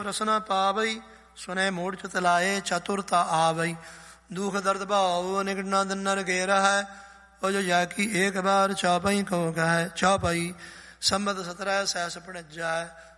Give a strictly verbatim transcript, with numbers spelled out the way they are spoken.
ਰਸਨਾ ਪਾਵਈ ਸੁਨੇ ਮੋੜ ਚਿਤ ਲਾਏ ਚਤੁਰਤਾ ਆਵਈ ਦੁਖ ਦਰਦ ਭਾਉ ਨਿਗੜਨਾ ਦਨਰ ਗੇ ਰਹੈ ਉਹ ਜੋ ਜਾ ਕੀ ਏਕ ਬਾਰ ਚਾਪਈ ਕੋ ਕਹੈ ਚਾਪਈ ਸੰਬਤ ਸਤਰੈ ਸੈਸ ਪਣਜੈ